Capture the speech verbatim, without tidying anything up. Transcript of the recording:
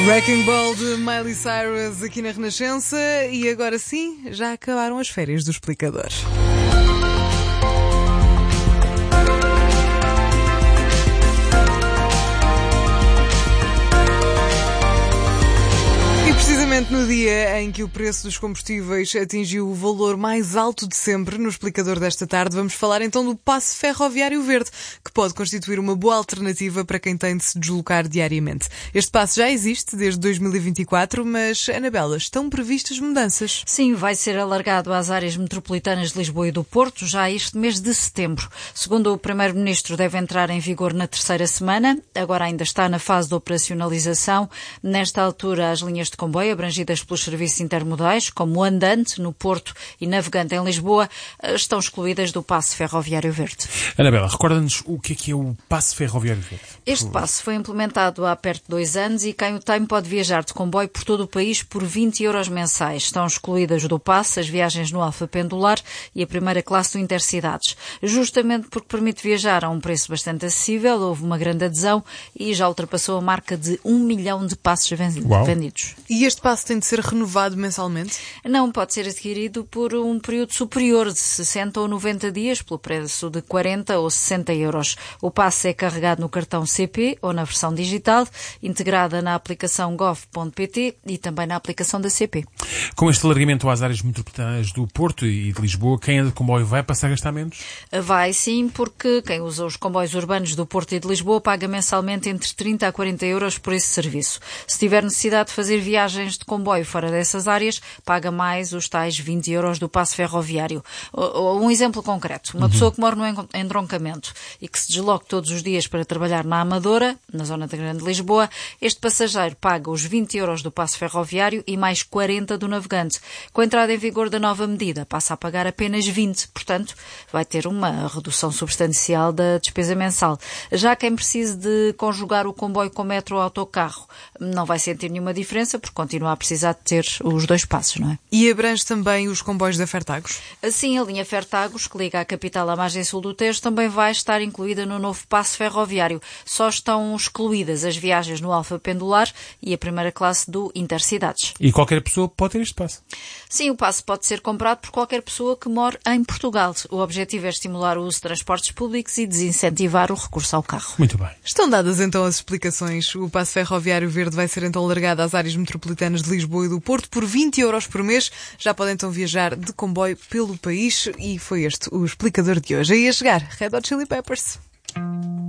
Wrecking Ball de Miley Cyrus aqui na Renascença e agora sim, já acabaram as férias do Explicador. E precisamente no dia em que o preço dos combustíveis atingiu o valor mais alto de sempre, no Explicador desta tarde, vamos falar então do passe ferroviário verde, que pode constituir uma boa alternativa para quem tem de se deslocar diariamente. Este passe já existe desde dois mil e vinte e quatro, mas, Anabela, estão previstas mudanças? Sim, vai ser alargado às áreas metropolitanas de Lisboa e do Porto já este mês de setembro. Segundo o Primeiro-Ministro, deve entrar em vigor na terceira semana, agora ainda está na fase de operacionalização. Nesta altura, as linhas de comboio abrangidas pelos serviços intermodais, como o andante no Porto e navegante em Lisboa, estão excluídas do passe ferroviário verde. Anabela, recorda-nos o que é que é o passe ferroviário verde? Este passe foi implementado há perto de dois anos e quem o tem pode viajar de comboio por todo o país por vinte euros mensais. Estão excluídas do passe as viagens no Alfa Pendular e a primeira classe do Intercidades. Justamente porque permite viajar a um preço bastante acessível, houve uma grande adesão e já ultrapassou a marca de um milhão de passes vendidos. E este passe tem de ser renovado mensalmente? Não, pode ser adquirido por um período superior de sessenta ou noventa dias, pelo preço de quarenta ou sessenta euros. O passe é carregado no cartão C P ou na versão digital, integrada na aplicação gov ponto pt e também na aplicação da C P. Com este alargamento às áreas metropolitanas do Porto e de Lisboa, quem é de comboio vai passar a gastar menos? Vai sim, porque quem usa os comboios urbanos do Porto e de Lisboa paga mensalmente entre trinta a quarenta euros por esse serviço. Se tiver necessidade de fazer viagens de comboio fora dessas áreas, paga mais os tais vinte euros do passe ferroviário. Um exemplo concreto. Uma uhum. pessoa que mora no entroncamento e que se desloca todos os dias para trabalhar na Amadora, na zona da Grande Lisboa, este passageiro paga os vinte euros do passe ferroviário e mais quarenta do navegante. Com a entrada em vigor da nova medida, passa a pagar apenas vinte. Portanto, vai ter uma redução substancial da despesa mensal. Já quem precise de conjugar o comboio com metro ou autocarro não vai sentir nenhuma diferença, porque continua a precisar de ter os dois passos, não é? E abrange também os comboios da Fertagos? Assim, a linha Fertagos, que liga a capital à margem sul do Tejo, também vai estar incluída no novo passe ferroviário. Só estão excluídas as viagens no Alfa Pendular e a primeira classe do Intercidades. E qualquer pessoa pode ter este passe? Sim, o passe pode ser comprado por qualquer pessoa que mora em Portugal. O objetivo é estimular o uso de transportes públicos e desincentivar o recurso ao carro. Muito bem. Estão dadas então as explicações. O passe ferroviário verde vai ser então alargado às áreas metropolitanas de Lisboa e do Porto por vinte euros por mês. Já podem então viajar de comboio pelo país e foi este o Explicador de hoje. Aí a chegar, Red Hot Chili Peppers.